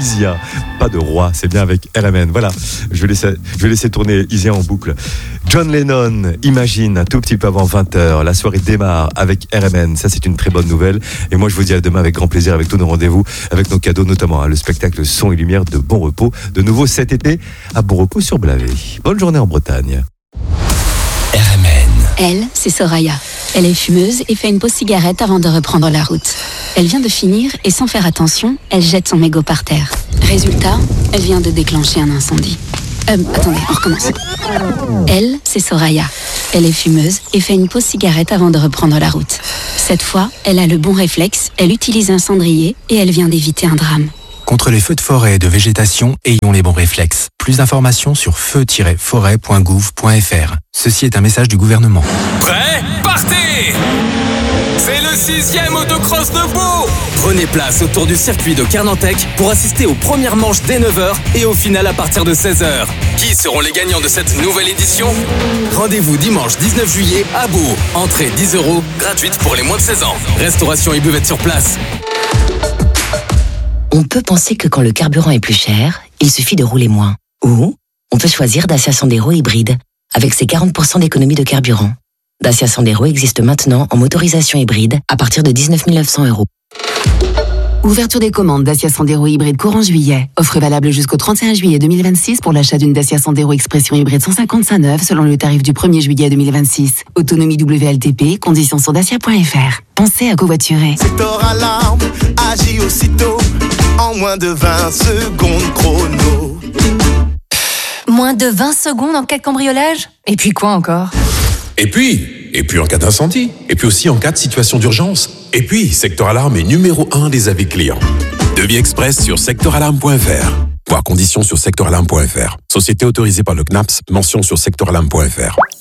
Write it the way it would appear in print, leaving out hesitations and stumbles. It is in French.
Isia. Pas de roi, c'est bien avec RMN. Voilà, je vais laisser tourner Isia en boucle. John Lennon, Imagine, un tout petit peu avant 20h. La soirée démarre avec RMN. Ça, c'est une très bonne nouvelle. Et moi, je vous dis à demain avec grand plaisir, avec tous nos rendez-vous, avec nos cadeaux, notamment le spectacle Son et Lumière de Bon Repos, de nouveau cet été à Bon Repos sur Blavet. Bonne journée en Bretagne. RMN. Elle, c'est Soraya. Elle est fumeuse et fait une pause cigarette avant de reprendre la route. Elle vient de finir et sans faire attention, elle jette son mégot par terre. Résultat, elle vient de déclencher un incendie. Attendez, on recommence. Elle, c'est Soraya. Elle est fumeuse et fait une pause cigarette avant de reprendre la route. Cette fois, elle a le bon réflexe, elle utilise un cendrier et elle vient d'éviter un drame. Contre les feux de forêt et de végétation, ayons les bons réflexes. Plus d'informations sur feu-forêt.gouv.fr. Ceci est un message du gouvernement. Prêt ? Partez ! C'est le 6e autocross de Beau. Prenez place autour du circuit de Kernantec pour assister aux premières manches dès 9h et au final à partir de 16h. Qui seront les gagnants de cette nouvelle édition ? Rendez-vous dimanche 19 juillet à Beau. Entrée 10 €, gratuite pour les moins de 16 ans. Restauration et buvette sur place. On peut penser que quand le carburant est plus cher, il suffit de rouler moins. Ou on peut choisir Dacia Sandero hybride, avec ses 40% d'économie de carburant. Dacia Sandero existe maintenant en motorisation hybride à partir de 19 900 €. Ouverture des commandes Dacia Sandero hybride courant juillet. Offre valable jusqu'au 31 juillet 2026 pour l'achat d'une Dacia Sandero Expression hybride 155 neuve selon le tarif du 1er juillet 2026. Autonomie WLTP, conditions sur dacia.fr. Pensez à covoiturer. Secteur Alarme agit aussitôt en moins de 20 secondes chrono. Moins de 20 secondes en cas de cambriolage ? Et puis quoi encore ? Et puis en cas d'incendie, et puis aussi en cas de situation d'urgence. Et puis, Secteur Alarme est numéro 1 des avis clients. Devis express sur secteuralarme.fr. Voir conditions sur secteuralarme.fr. Société autorisée par le CNAPS, mention sur secteuralarme.fr.